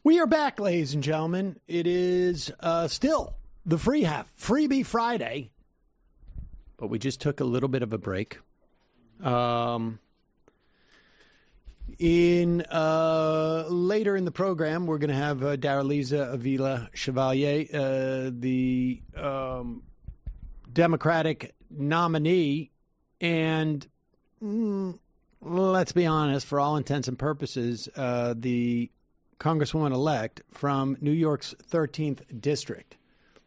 We are back, ladies and gentlemen. It is still the Freebie Friday, but we just took a little bit of a break. Later in the program, we're going to have Daraliza Avila Chevalier, the Democratic nominee, and let's be honest, for all intents and purposes, the Congresswoman-elect from New York's 13th District.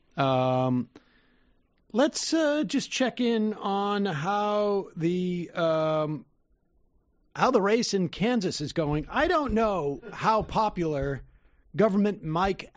Let's just check in on how the race in Kansas is going. I don't know how popular Governor Mike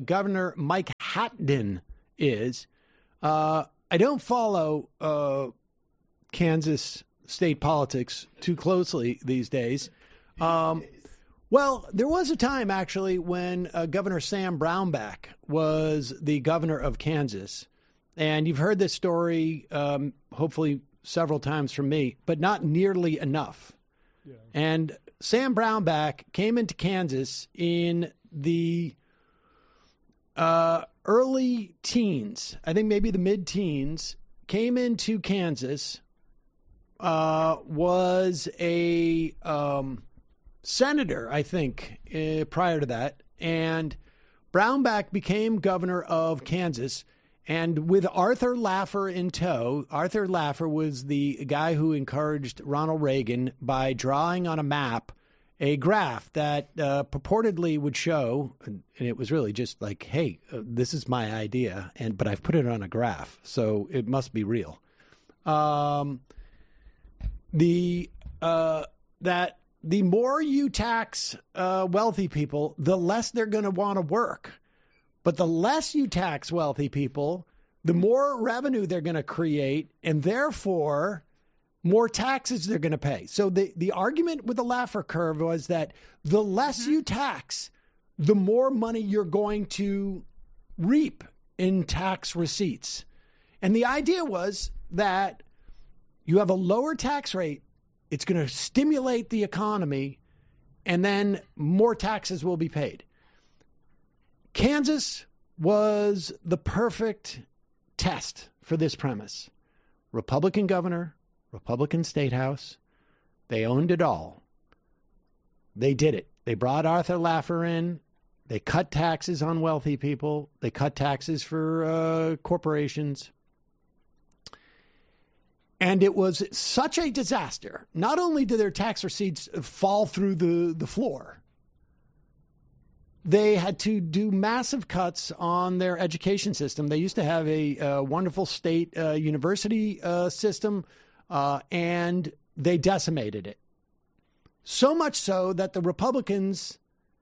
Hatton is. I don't follow Kansas state politics too closely these days. Well, there was a time, actually, when Governor Sam Brownback was the governor of Kansas. And you've heard this story, hopefully, several times from me, but not nearly enough. Yeah. And Sam Brownback came into Kansas in the early teens, I think maybe the mid-teens, came into Kansas, was a senator, I think, prior to that. And Brownback became governor of Kansas. And with Arthur Laffer in tow, Arthur Laffer was the guy who encouraged Ronald Reagan by drawing on a map a graph that purportedly would show, and it was really just like, hey, this is my idea, but I've put it on a graph, so it must be real. That the more you tax wealthy people, the less they're going to want to work. But the less you tax wealthy people, the more revenue they're going to create, and therefore more taxes they're going to pay. So the argument with the Laffer curve was that the less you tax, the more money you're going to reap in tax receipts. And the idea was that you have a lower tax rate, it's going to stimulate the economy, and then more taxes will be paid. Kansas was the perfect test for this premise. Republican governor, Republican state house, they owned it all. They did it. They brought Arthur Laffer in. They cut taxes on wealthy people. They cut taxes for corporations. And it was such a disaster. Not only did their tax receipts fall through the floor, they had to do massive cuts on their education system. They used to have a wonderful state university system, and they decimated it. So much so that the Republicans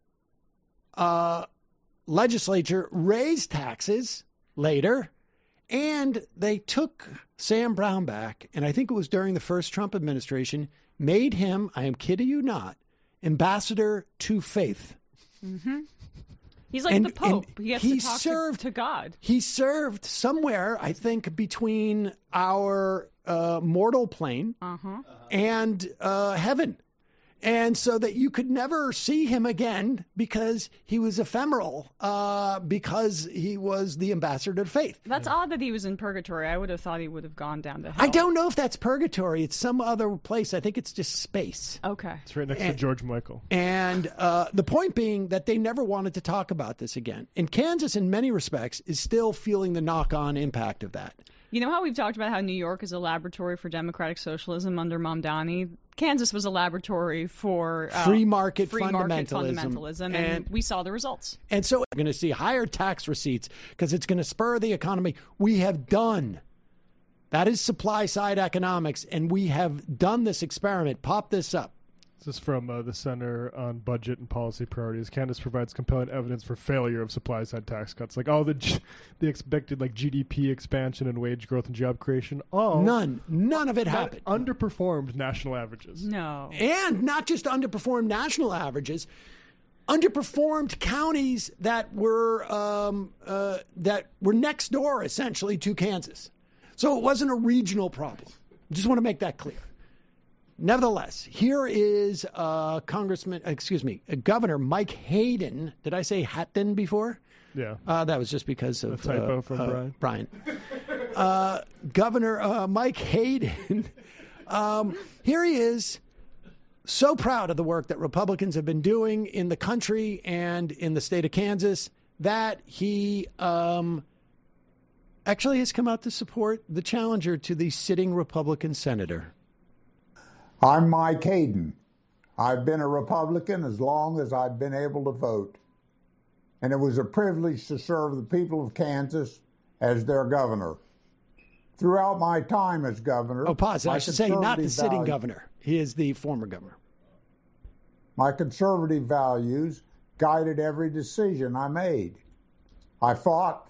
legislature raised taxes later, and they took Sam Brownback, and I think it was during the first Trump administration, made him, I am kidding you not, ambassador to faith. Mm-hmm. He's like the Pope. He has to talk to God. He served somewhere, I think, between our mortal plane and heaven. And so that you could never see him again because he was ephemeral, because he was the ambassador of faith. That's odd that he was in purgatory. I would have thought he would have gone down to hell. I don't know if that's purgatory. It's some other place. I think it's just space. Okay. It's right next to George Michael. And the point being that they never wanted to talk about this again. And Kansas, in many respects, is still feeling the knock-on impact of that. You know how we've talked about how New York is a laboratory for democratic socialism under Mamdani? Kansas was a laboratory for free market fundamentalism. And we saw the results. And so we're going to see higher tax receipts because it's going to spur the economy. We have done. That is supply side economics, and we have done this experiment. Pop this up. This is from the Center on Budget and Policy Priorities. Kansas provides compelling evidence for failure of supply-side tax cuts, like all the expected like GDP expansion and wage growth and job creation. None of it happened. Underperformed national averages. No, and not just underperformed national averages, underperformed counties that were next door essentially to Kansas. So it wasn't a regional problem. Just want to make that clear. Nevertheless, here is Governor Mike Hayden. Did I say Hatton before? Yeah. That was just because of a typo from Brian. Governor Mike Hayden. Here he is, so proud of the work that Republicans have been doing in the country and in the state of Kansas that he actually has come out to support the challenger to the sitting Republican senator. I'm Mike Hayden. I've been a Republican as long as I've been able to vote. And it was a privilege to serve the people of Kansas as their governor. Throughout my time as governor... Oh, pause. I should say not the sitting governor. He is the former governor. My conservative values guided every decision I made. I fought